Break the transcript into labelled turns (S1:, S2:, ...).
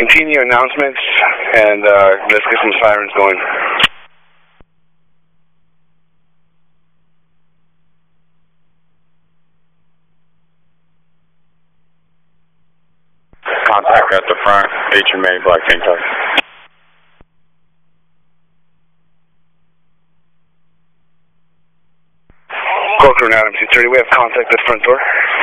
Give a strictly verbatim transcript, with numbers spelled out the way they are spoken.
S1: Continue announcements, and uh, let's get some sirens going.
S2: Contact at the front, H M A, Black Tank Top.
S1: Corcoran Adams, two thirty, we have contact at the front door.